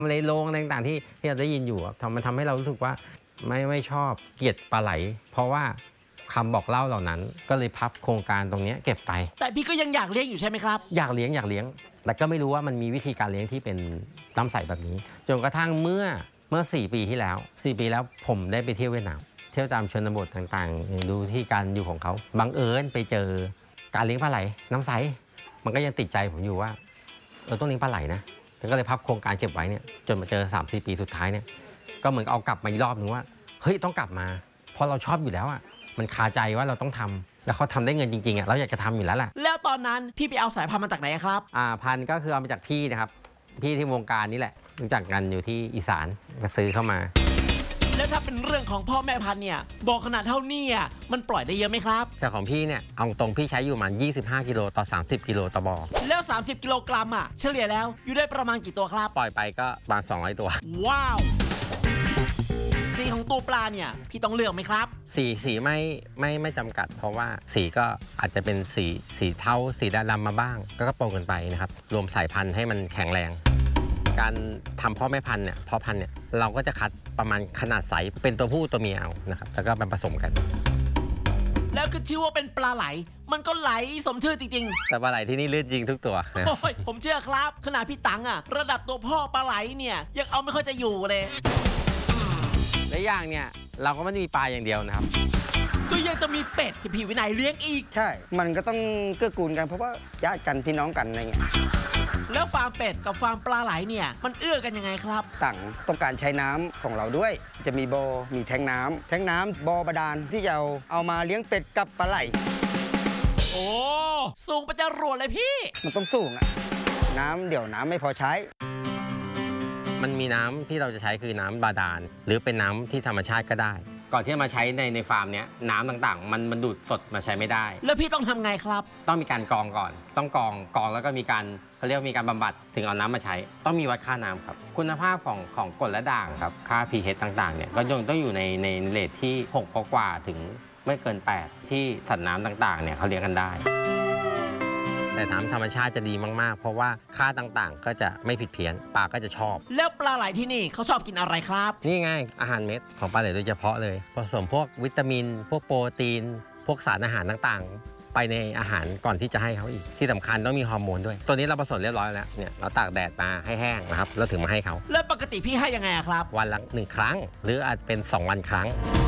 เลยโลงต่างๆที่เราได้ยินอยู่มันทำให้เรารู้สึกว่าไม่ชอบเกลียดปลาไหลเพราะว่าคำบอกเล่าเหล่านั้นก็เลยพับโครงการตรงนี้เก็บไปแต่พี่ก็ยังอยากเลี้ยงอยู่ใช่ไหมครับอยากเลี้ยงแต่ก็ไม่รู้ว่ามันมีวิธีการเลี้ยงที่เป็นน้ำใสแบบนี้จนกระทั่งเมื่อ4 ปีที่แล้ว4 ปีแล้วผมได้ไปเที่ยวเวียดนามเที่ยวตามชนบทต่างๆดูที่การอยู่ของเขาบังเอิญไปเจอการเลี้ยงปลาไหลน้ำใสมันก็ยังติดใจผมอยู่ว่าต้องเลี้ยงปลาไหลนะก็เลยพับโครงการเก็บไว้เนี่ยจนมาเจอ3-4 ปีสุดท้ายเนี่ยก็เหมือนเอากลับมาอีกรอบนึงว่าเฮ้ยต้องกลับมาเพราะเราชอบอยู่แล้วมันคาใจว่าเราต้องทำแล้วเขาทำได้เงินจริงๆเราอยากจะทำอยู่แล้วแหละแล้วตอนนั้นพี่ไปเอาสายพันธุ์มาจากไหนครับพันธุ์ก็คือเอามาจากพี่นะครับพี่ที่วงการนี้แหละรู้จักกันอยู่ที่อีสานก็ซื้อเข้ามาแล้วถ้าเป็นเรื่องของพ่อแม่พันธุ์เนี่ยบอกขนาดเท่านี้มันปล่อยได้เยอะไหมครับแต่ของพี่เนี่ยเอาตรงพี่ใช้อยู่ประมาณ25 กิโลต่อ30 กิโลต่อบ่อแล้ว30 กิโลกรัมเฉลี่ยแล้วอยู่ได้ประมาณกี่ตัวครับปล่อยไปก็ประมาณ200 ตัวว้าวสีของตัวปลาเนี่ยพี่ต้องเลือกไหมครับสีไม่จำกัดเพราะว่าสีก็อาจจะเป็นสีเทาสีดำมาบ้างก็ปนกันไปนะครับรวมสายพันธุ์ให้มันแข็งแรงการทำพ่อแม่พันธุ์เนี่ยพ่อพันธุ์เนี่ยเราก็จะคัดประมาณขนาดไซส์เป็นตัวผู้ตัวเมียเอานะครับแล้วก็มาผสมกันแล้วคือชื่อว่าเป็นปลาไหลมันก็ไหลสมชื่อจริงๆแต่ปลาไหลที่นี่ลื่นจริงทุกตัวโอ้ยผมเชื่อครับขนาดพี่ตังระดับตัวพ่อปลาไหลเนี่ยยังเอาไม่ค่อยจะอยู่เลยและอย่างเนี่ยเราก็ไม่ได้มีปลาอย่างเดียวนะครับก็ยังจะมีเป็ดที่พี่วินัยเลี้ยงอีกใช่มันก็ต้องเกื้อกูลกันเพราะว่าญาติกันพี่น้องกันอะไรเงี้ยแล้วฟาร์มเป็ดกับฟาร์มปลาไหลเนี่ยมันเอื้อกันยังไงครับต่างต้องการใช้น้ำของเราด้วยจะมีบ่อมีแทงน้ำบ่อบาดาลที่จะเอามาเลี้ยงเป็ดกับปลาไหลโอ้สูงประจรวดเลยพี่มันต้องสูงน้ำเดี๋ยวน้ำไม่พอใช้มันมีน้ำที่เราจะใช้คือน้ำบาดาลหรือเป็นน้ำที่ธรรมชาติก็ได้ก่อนที่จะมาใช้ในฟาร์มเนี้ยน้ำต่างๆมันดูดสดมาใช้ไม่ได้แล้วพี่ต้องทำไงครับต้องมีการกรองก่อนต้องกรองแล้วก็มีการเขาเรียกมีการบำบัดถึงเอาน้ำมาใช้ต้องมีวัดค่าน้ำครับคุณภาพของกรดและด่างครับค่า pH ต่างๆเนี่ยก็ยังต้องอยู่ในเรทที่6กว่าถึงไม่เกิน8ที่สัตว์น้ำต่างๆเนี่ยเขาเลี้ยงกันได้แต่น้ำธรรมชาติจะดีมากๆเพราะว่าค่าต่างๆก็จะไม่ผิดเพี้ยนปลาก็จะชอบแล้วปลาไหลที่นี่เขาชอบกินอะไรครับนี่ไงอาหารเม็ดของปลาไหลโดยเฉพาะเลยผสมพวกวิตามินพวกโปรตีนพวกสารอาหารต่างๆไปในอาหารก่อนที่จะให้เขาอีกที่สำคัญต้องมีฮอร์โมนด้วยตัวนี้เราผสมเรียบร้อยแล้วเนี่ยเราตากแดดมาให้แห้งนะครับแล้วถึงมาให้เขาแล้วปกติพี่ให้ยังไงครับวันละ1 ครั้งหรืออาจเป็น2 วันครั้ง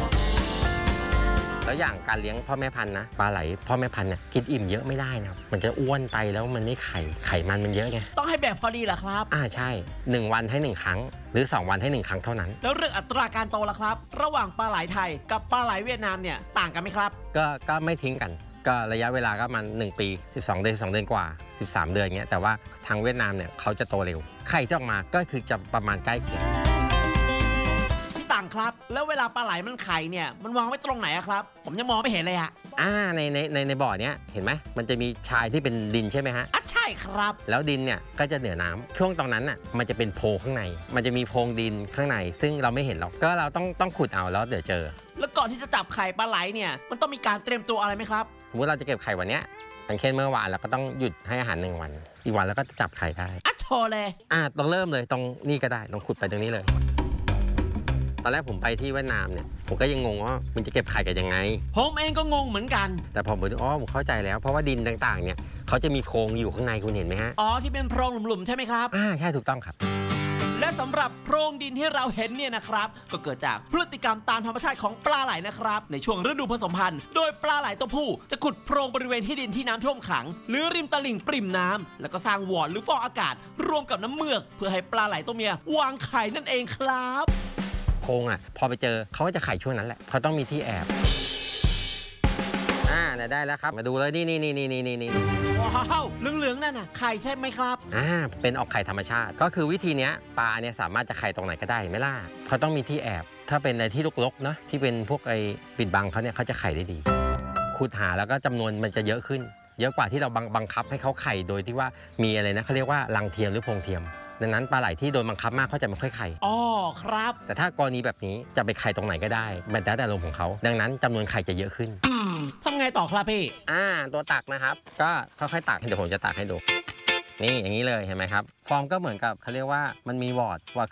แล้วอย่างการเลี้ยงพ่อแม่พันธุ์นะปลาไหลพ่อแม่พันธุ์เนี่ยกินอิ่มเยอะไม่ได้นะครับมันจะอ้วนไปแล้วมันไม่ไขมันมันเยอะไงต้องให้แบบพอดีเหรอครับใช่1 วันให้1 ครั้งหรือ2 วันให้1 ครั้งเท่านั้นแล้วเรื่องอัตราการโตล่ะครับระหว่างปลาไหลไทยกับปลาไหลเวียดนามเนี่ยต่างกันไหมครับก็ไม่ทิ้งกันก็ระยะเวลาก็มัน1 ปี12 เดือน12 เดือนกว่า13 เดือนเงี้ยแต่ว่าทางเวียดนามเนี่ยเขาจะโตเร็วไข่จะออกมาก็คือจะประมาณใกล้เคียงครับแล้วเวลาปลาไหลมันไข่เนี่ยมันวางไว้ตรงไหนครับผมยังมองไม่เห็นเลยในบ่อเนี้ยเห็นไหมมันจะมีชายที่เป็นดินใช่ไหมฮะใช่ครับแล้วดินเนี่ยก็จะเหนือน้ำช่วงตรงนั้นน่ะมันจะเป็นโพรงข้างในมันจะมีโพรงดินข้างในซึ่งเราไม่เห็นหรอกก็เราต้องขุดเอาแล้วเดี๋ยวเจอแล้วก่อนที่จะจับไข่ปลาไหลเนี่ยมันต้องมีการเตรียมตัวอะไรไหมครับสมมติเราจะเก็บไข่วันเนี้ยอย่างเช่นเมื่อวานเราก็ต้องหยุดให้อาหาร1 วันอีกวันแล้วก็จับไข่ได้โชว์เลยต้องเริ่มเลยตรงนี่ก็ได้ลองขุดไปตรงนี้เลยตอนแรกผมไปที่เวียดนามเนี่ยผมก็ยังงงว่ามันจะเก็บไข่กันยังไงผมเองก็งงเหมือนกันแต่พอผมเข้าใจแล้วเพราะว่าดินต่างๆเนี่ยเขาจะมีโพรงอยู่ข้างในคุณเห็นไหมฮะที่เป็นโพรงหลุมๆใช่ไหมครับใช่ถูกต้องครับและสำหรับโพรงดินที่เราเห็นเนี่ยนะครับก็เกิดจากพฤติกรรมตามธรรมชาติของปลาไหลนะครับในช่วงฤดูผสมพันธุ์โดยปลาไหลตัวผู้จะขุดโพรงบริเวณที่ดินที่น้ำท่วมขังหรือริมตลิ่งปริ่มน้ำแล้วก็สร้างวอร์ดหรือฟองอากาศรวมกับน้ำเมือกเพื่อให้ปลาไหลตัวเมียวางไข่นั่นเองครับโพรงพอไปเจอเขาก็จะไข่ช่วงนั้นแหละเพราะต้องมีที่แอบได้แล้วครับมาดูเลยนี่ว้าวเหลืองๆนั่นน่ะไข่ใช่ไหมครับเป็นออกไข่ธรรมชาติก็คือวิธีนี้ปลาเนี่ยสามารถจะไข่ตรงไหนก็ได้ไม่ล่ะเขาต้องมีที่แอบถ้าเป็นในที่รกๆนะที่เป็นพวกปิดบังเขาเนี่ยเขาจะไข่ได้ดีขุดหาแล้วก็จำนวนมันจะเยอะขึ้นเยอะกว่าที่เราบังคับให้เขาไข่โดยที่ว่ามีอะไรนะเขาเรียกว่ารังเทียมหรือโพรงเทียมดังนั้นปลาไหลที่โดนบังคับมากเขาจะไม่ค่อยไข่ครับแต่ถ้ากรณีแบบนี้จะไปไข่ตรงไหนก็ได้มันแล้วแต่ลมของเขาดังนั้นจำนวนไข่จะเยอะขึ้นทำไงต่อครับพี่ตัวตักนะครับก็ค่อยๆตักเดี๋ยวผมจะตักให้ดูนี่อย่างนี้เลยเห็นไหมครับฟอร์มก็เหมือนกับเขาเรียกว่ามันมีวอร์ด